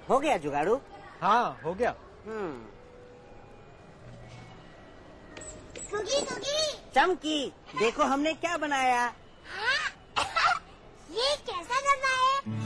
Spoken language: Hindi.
हो गया जुगाड़ू? हाँ हो गया। चमकी, देखो हमने क्या बनाया। हाँ? ये कैसा डब्बा है?